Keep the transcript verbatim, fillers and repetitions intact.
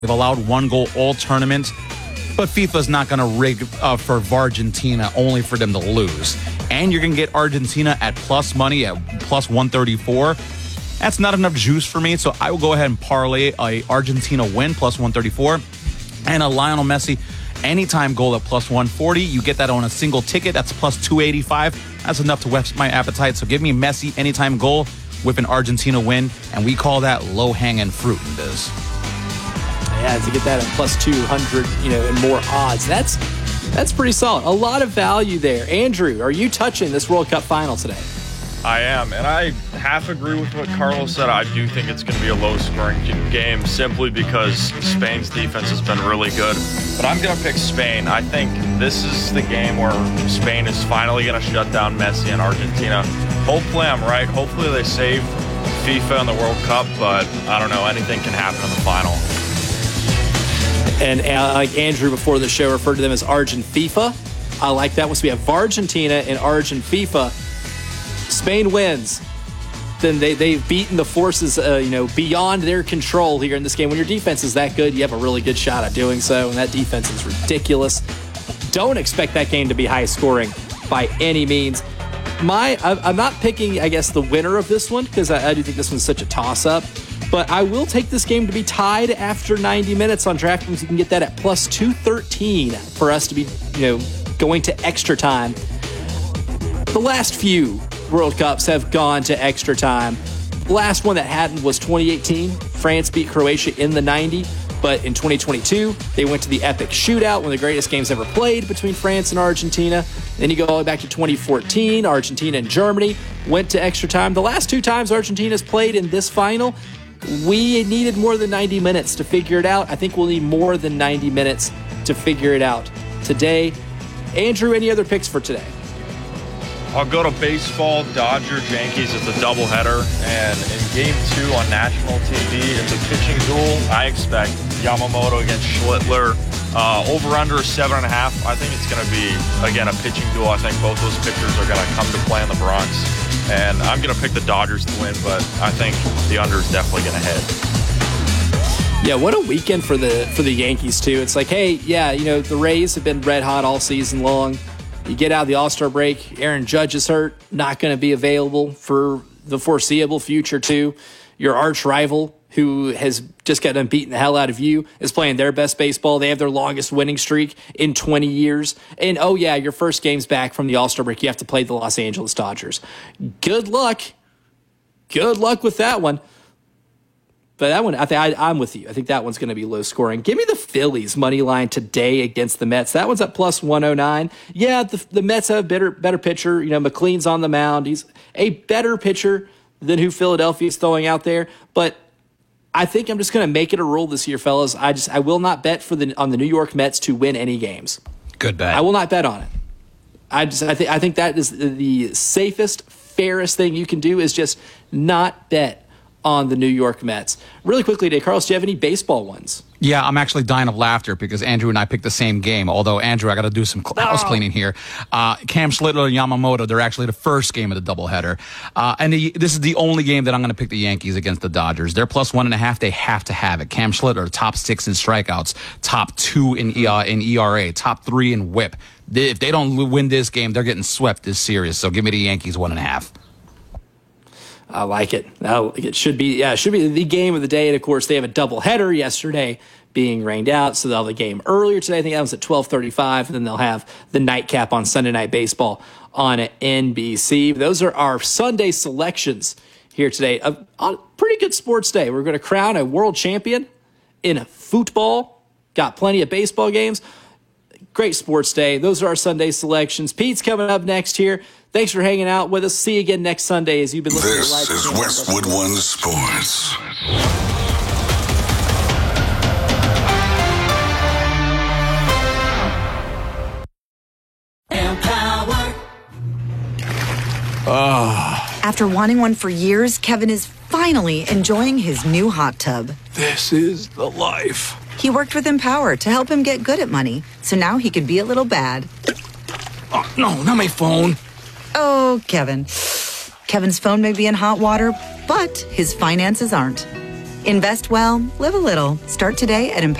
They've allowed one goal all tournaments, but FIFA's not going to rig uh, for Argentina only for them to lose. And you're going to get Argentina at plus money at plus one thirty-four. That's not enough juice for me, so I will go ahead and parlay a Argentina win plus one thirty-four and a Lionel Messi anytime goal at plus one forty. You get that on a single ticket. That's plus two eighty-five. That's enough to whet my appetite. So give me Messi anytime goal with an Argentina win, and we call that low-hanging fruit in this. Yeah, to get that at plus two hundred, you know, and more odds. That's that's pretty solid. A lot of value there. Andrew, are you touching this World Cup final today? I am, and I half agree with what Carlos said. I do think it's going to be a low-scoring game simply because Spain's defense has been really good. But I'm going to pick Spain. I think this is the game where Spain is finally going to shut down Messi and Argentina. Hopefully I'm right. Hopefully they save FIFA in the World Cup, but I don't know. Anything can happen in the final. And uh, like Andrew before the show referred to them as Argent FIFA. I like that one. So we have Argentina and Argent FIFA. Spain wins, then they, they've beaten the forces uh, you know, beyond their control here in this game. When your defense is that good, you have a really good shot at doing so, and that defense is ridiculous. Don't expect that game to be high scoring by any means. My, I'm not picking, I guess, the winner of this one, because I, I do think this one's such a toss-up, but I will take this game to be tied after ninety minutes on DraftKings. You can get that at plus two thirteen for us to be, you know, going to extra time. The last few World Cups have gone to extra time. The last one that hadn't was twenty eighteen. France beat Croatia in the ninety, but in twenty twenty-two, they went to the epic shootout, one of the greatest games ever played between France and Argentina. Then you go all the way back to twenty fourteen, Argentina and Germany went to extra time. The last two times Argentina's played in this final, we needed more than ninety minutes to figure it out. I think we'll need more than ninety minutes to figure it out today. Andrew, any other picks for today? I'll go to baseball, Dodgers, Yankees. It's a doubleheader. And in game two on national T V, it's a pitching duel. I expect Yamamoto against Schlittler. Uh, over-under seven and a half. I think it's going to be, again, a pitching duel. I think both those pitchers are going to come to play in the Bronx. And I'm going to pick the Dodgers to win, but I think the under is definitely going to hit. Yeah, what a weekend for the for the Yankees, too. It's like, hey, yeah, you know, the Rays have been red hot all season long. You get out of the All-Star break, Aaron Judge is hurt, not going to be available for the foreseeable future, too. Your arch rival, who has just got done beating the hell out of you, is playing their best baseball. They have their longest winning streak in twenty years. And, oh, yeah, your first game's back from the All-Star break. You have to play the Los Angeles Dodgers. Good luck. Good luck with that one. But that one, I think I, I'm with you. I think that one's going to be low scoring. Give me the Phillies money line today against the Mets. That one's at plus one oh nine. Yeah, the, the Mets have a better better pitcher. You know, McLean's on the mound. He's a better pitcher than who Philadelphia's throwing out there. But I think I'm just going to make it a rule this year, fellas. I just I will not bet for the on the New York Mets to win any games. Good bet. I will not bet on it. I just I think I think that is the safest, fairest thing you can do is just not bet on the New York Mets. Really quickly today, Carlos, do you have any baseball ones? Yeah, I'm actually dying of laughter because Andrew and I picked the same game. Although, Andrew, I got to do some house cleaning here. Uh, Cam Schlittler and Yamamoto, they're actually the first game of the doubleheader. Uh, and the, this is the only game that I'm going to pick the Yankees against the Dodgers. They're plus one and a half. They have to have it. Cam Schlittler, top six in strikeouts, top two in, uh, in E R A, top three in whip. They, if they don't win this game, they're getting swept this series. So give me the Yankees one and a half. I like it. Now, it should be, yeah, it should be the game of the day. And of course, they have a doubleheader yesterday being rained out, so they'll have a game earlier today. I think that was at twelve thirty-five, and then they'll have the nightcap on Sunday Night Baseball on N B C. Those are our Sunday selections here today. A, a pretty good sports day. We're going to crown a world champion in football. Got plenty of baseball games. Great sports day. Those are our Sunday selections. Pete's coming up next here. Thanks for hanging out with us. See you again next Sunday as you've been listening this to This is Westwood One Sports. Empower. Oh. After wanting one for years, Kevin is finally enjoying his new hot tub. This is the life. He worked with Empower to help him get good at money, so now he can be a little bad. Oh, no, not my phone. Oh, Kevin. Kevin's phone may be in hot water, but his finances aren't. Invest well, live a little. Start today at